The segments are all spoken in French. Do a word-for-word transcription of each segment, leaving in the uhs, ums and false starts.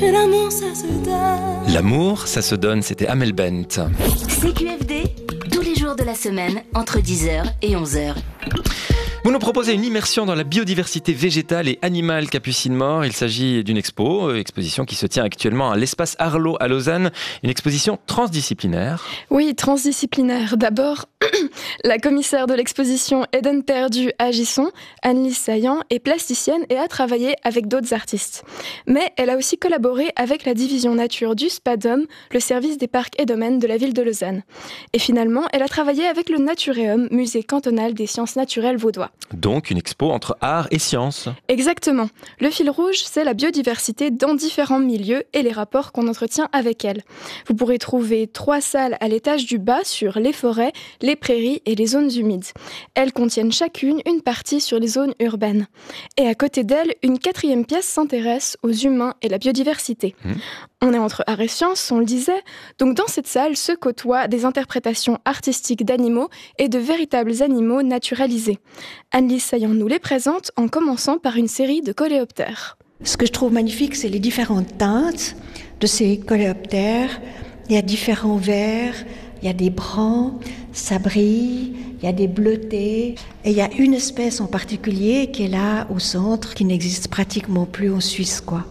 que l'amour ça se donne. L'amour, ça se donne, c'était Amel Bent. C Q F D, tous les jours de la semaine, entre dix heures et onze heures. Vous nous proposez une immersion dans la biodiversité végétale et animale Capucine Mort. Il s'agit d'une expo, euh, exposition qui se tient actuellement à l'espace Arlot à Lausanne, une exposition transdisciplinaire. Oui, transdisciplinaire. D'abord, la commissaire de l'exposition Eden Perdu à Gisson, Annelise Saillant, est plasticienne et a travaillé avec d'autres artistes. Mais elle a aussi collaboré avec la division nature du SPADOM, le service des parcs et domaines de la ville de Lausanne. Et finalement, elle a travaillé avec le Naturéum, musée cantonal des sciences naturelles vaudois. Donc une expo entre art et science. Exactement. Le fil rouge, c'est la biodiversité dans différents milieux et les rapports qu'on entretient avec elle. Vous pourrez trouver trois salles à l'étage du bas sur les forêts, les prairies et les zones humides. Elles contiennent chacune une partie sur les zones urbaines. Et à côté d'elles, une quatrième pièce s'intéresse aux humains et la biodiversité. Mmh. On est entre art et science, on le disait. Donc dans cette salle se côtoient des interprétations artistiques d'animaux et de véritables animaux naturalisés. Annelise Saillant nous les présente en commençant par une série de coléoptères. Ce que je trouve magnifique, c'est les différentes teintes de ces coléoptères. Il y a différents verts, il y a des bruns, ça brille, il y a des bleutés. Et il y a une espèce en particulier qui est là au centre, qui n'existe pratiquement plus en Suisse, quoi.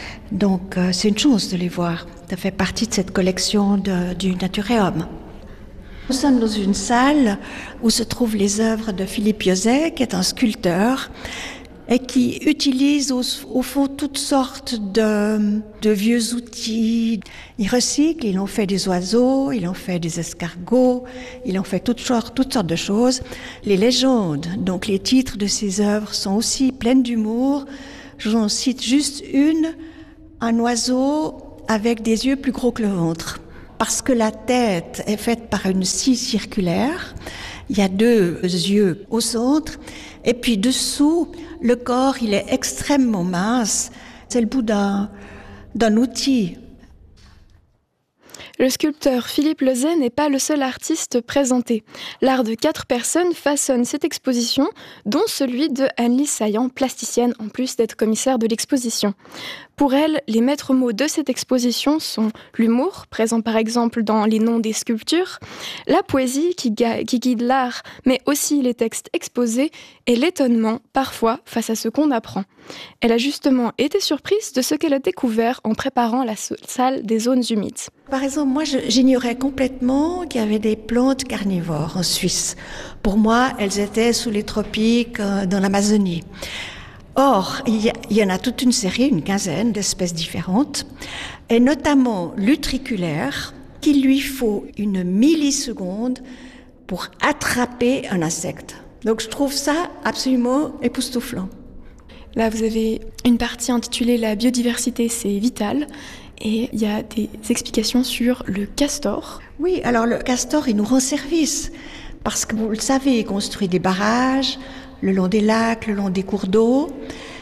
Donc euh, c'est une chance de les voir. Ça fait partie de cette collection de, du Naturéum. Nous sommes dans une salle où se trouvent les œuvres de Philippe José, qui est un sculpteur et qui utilise au, au fond toutes sortes de, de vieux outils. Il recycle, il en fait des oiseaux, il en fait des escargots, il en fait toutes sortes, toutes sortes de choses. Les légendes, donc les titres de ses œuvres, sont aussi pleines d'humour. J'en cite juste une. Un oiseau avec des yeux plus gros que le ventre. Parce que la tête est faite par une scie circulaire, il y a deux yeux au centre, et puis dessous, le corps, il est extrêmement mince. C'est le bout d'un, d'un outil. Le sculpteur Philippe Lezay n'est pas le seul artiste présenté. L'art de quatre personnes façonne cette exposition, dont celui de Annelise Saillant, plasticienne en plus d'être commissaire de l'exposition. Pour elle, les maîtres mots de cette exposition sont l'humour, présent par exemple dans les noms des sculptures, la poésie qui, ga- qui guide l'art, mais aussi les textes exposés, et l'étonnement, parfois, face à ce qu'on apprend. Elle a justement été surprise de ce qu'elle a découvert en préparant la salle des zones humides. Par exemple, moi, je, j'ignorais complètement qu'il y avait des plantes carnivores en Suisse. Pour moi, elles étaient sous les tropiques, euh, dans l'Amazonie. Or, il y, a, il y en a toute une série, une quinzaine d'espèces différentes, et notamment l'utriculaire, qu'il lui faut une milliseconde pour attraper un insecte. Donc, je trouve ça absolument époustouflant. Là, vous avez une partie intitulée « La biodiversité, c'est vital ». Et il y a des explications sur le castor. Oui, alors le castor, il nous rend service. Parce que vous le savez, il construit des barrages le long des lacs, le long des cours d'eau.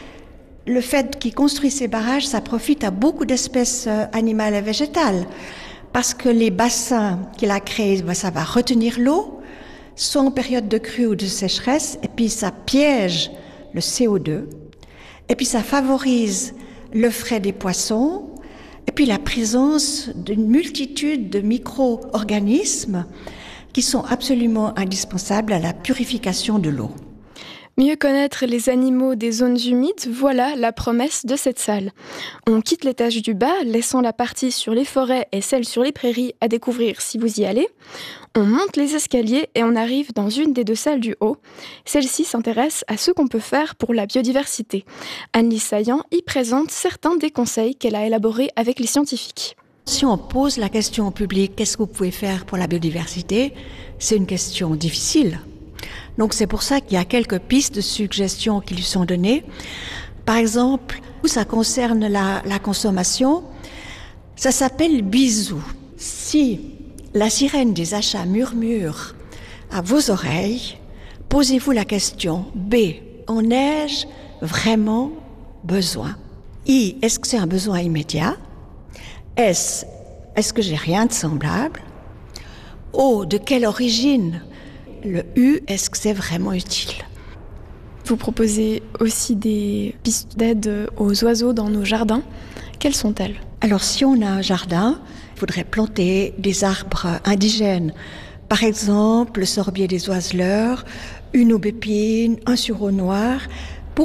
Le fait qu'il construit ces barrages, ça profite à beaucoup d'espèces animales et végétales. Parce que les bassins qu'il a créés, ben, ça va retenir l'eau, soit en période de crue ou de sécheresse, et puis ça piège le C O deux, et puis ça favorise le frai des poissons, et puis la présence d'une multitude de micro-organismes qui sont absolument indispensables à la purification de l'eau. Mieux connaître les animaux des zones humides, voilà la promesse de cette salle. On quitte l'étage du bas, laissant la partie sur les forêts et celle sur les prairies à découvrir si vous y allez. On monte les escaliers et on arrive dans une des deux salles du haut. Celle-ci s'intéresse à ce qu'on peut faire pour la biodiversité. Annelise Saillant y présente certains des conseils qu'elle a élaborés avec les scientifiques. Si on pose la question au public, qu'est-ce que vous pouvez faire pour la biodiversité ? C'est une question difficile. Donc c'est pour ça qu'il y a quelques pistes de suggestions qui lui sont données. Par exemple, ça concerne la, la consommation. Ça s'appelle bisou. Si la sirène des achats murmure à vos oreilles, posez-vous la question B. En ai-je vraiment besoin ? I. Est-ce que c'est un besoin immédiat ? S. Est-ce que j'ai rien de semblable ? O. De quelle origine ? Le U, est-ce que c'est vraiment utile ? Vous proposez aussi des pistes d'aide aux oiseaux dans nos jardins. Quelles sont-elles ? Alors, si on a un jardin, il faudrait planter des arbres indigènes. Par exemple, le sorbier des oiseleurs, une aubépine, un sureau noir. Pourquoi ?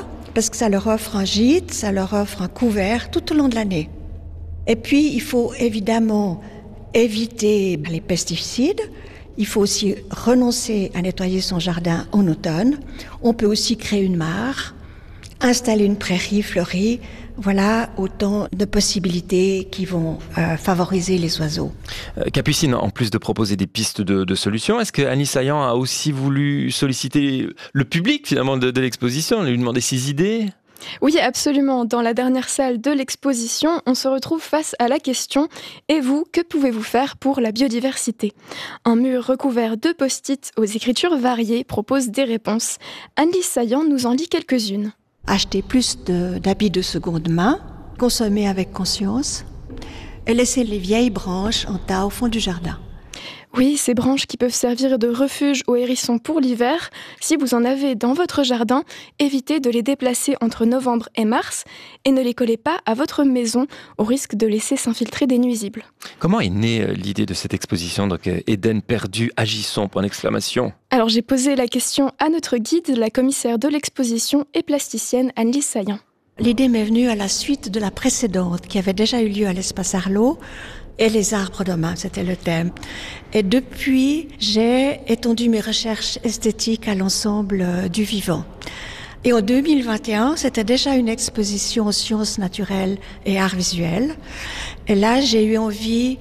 Parce que ça leur offre un gîte, ça leur offre un couvert tout au long de l'année. Et puis, il faut évidemment éviter les pesticides. Il faut aussi renoncer à nettoyer son jardin en automne. On peut aussi créer une mare, installer une prairie fleurie. Voilà autant de possibilités qui vont euh, favoriser les oiseaux. Euh, Capucine, en plus de proposer des pistes de, de solutions, est-ce que Annie Saillant a aussi voulu solliciter le public finalement de, de l'exposition, lui demander ses idées ? Oui, absolument. Dans la dernière salle de l'exposition, on se retrouve face à la question « Et vous, que pouvez-vous faire pour la biodiversité ?» Un mur recouvert de post-it aux écritures variées propose des réponses. Annie Saillant nous en lit quelques-unes. Acheter plus de, d'habits de seconde main, consommer avec conscience et laisser les vieilles branches en tas au fond du jardin. Oui, ces branches qui peuvent servir de refuge aux hérissons pour l'hiver. Si vous en avez dans votre jardin, évitez de les déplacer entre novembre et mars et ne les collez pas à votre maison au risque de laisser s'infiltrer des nuisibles. Comment est née l'idée de cette exposition, donc Éden perdu, agissons, point d'exclamation ? Alors j'ai posé la question à notre guide, la commissaire de l'exposition et plasticienne Anne-Lise Saillant. L'idée m'est venue à la suite de la précédente qui avait déjà eu lieu à l'espace Arlot. Et les arbres demain, c'était le thème. Et depuis, j'ai étendu mes recherches esthétiques à l'ensemble du vivant. Et en deux mille vingt et un, c'était déjà une exposition aux sciences naturelles et arts visuels. Et là, j'ai eu envie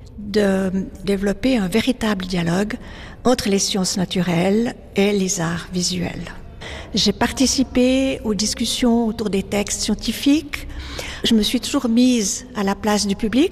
de développer un véritable dialogue entre les sciences naturelles et les arts visuels. J'ai participé aux discussions autour des textes scientifiques. Je me suis toujours mise à la place du public.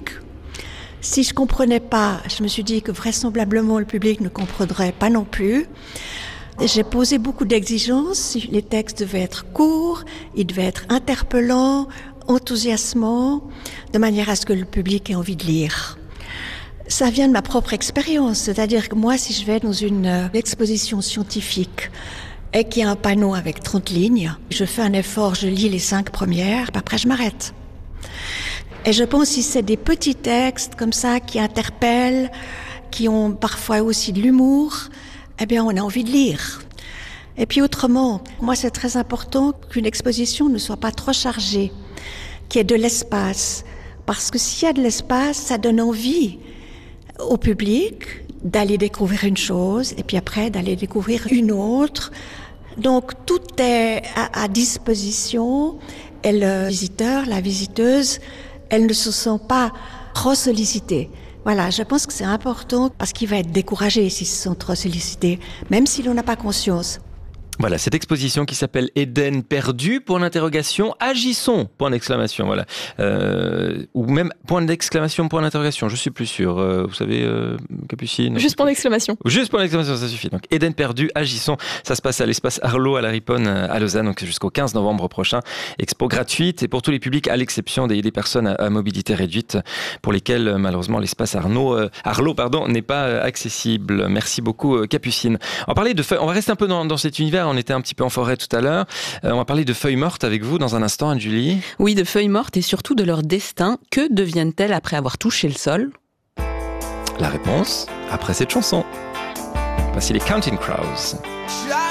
Si je comprenais pas, je me suis dit que vraisemblablement le public ne comprendrait pas non plus. J'ai posé beaucoup d'exigences. Les textes devaient être courts, ils devaient être interpellants, enthousiasmants, de manière à ce que le public ait envie de lire. Ça vient de ma propre expérience, c'est-à-dire que moi, si je vais dans une exposition scientifique et qu'il y a un panneau avec trente lignes, je fais un effort, je lis les cinq premières, puis après je m'arrête. Et je pense que si c'est des petits textes comme ça qui interpellent, qui ont parfois aussi de l'humour, eh bien on a envie de lire. Et puis autrement, moi c'est très important qu'une exposition ne soit pas trop chargée, qu'il y ait de l'espace. Parce que s'il y a de l'espace, ça donne envie au public d'aller découvrir une chose et puis après d'aller découvrir une autre. Donc tout est à, à disposition et le visiteur, la visiteuse, elle ne se sent pas trop sollicitée. Voilà, je pense que c'est important parce qu'il va être découragé s'ils se sentent trop sollicités, même s'il n'en a pas conscience. Voilà, cette exposition qui s'appelle Éden perdu, point d'interrogation, agissons, point d'exclamation, voilà. Euh, ou même point d'exclamation, point d'interrogation, je suis plus sûr. Euh, vous savez, euh, Capucine. Juste point d'exclamation. Juste point d'exclamation, ça suffit. Donc Éden perdu, agissons. Ça se passe à l'espace Arlot à la Riponne à Lausanne, donc jusqu'au quinze novembre prochain. Expo gratuite et pour tous les publics, à l'exception des, des personnes à, à mobilité réduite, pour lesquelles malheureusement l'espace Arnaud, euh, Arlot pardon, n'est pas accessible. Merci beaucoup, Capucine. On va parler de feuilles. On va rester un peu dans, dans cet univers. On était un petit peu en forêt tout à l'heure. Euh, on va parler de feuilles mortes avec vous dans un instant, Anne-Julie. Oui, de feuilles mortes et surtout de leur destin. Que deviennent-elles après avoir touché le sol ? La réponse après cette chanson. Voici les Counting Crows.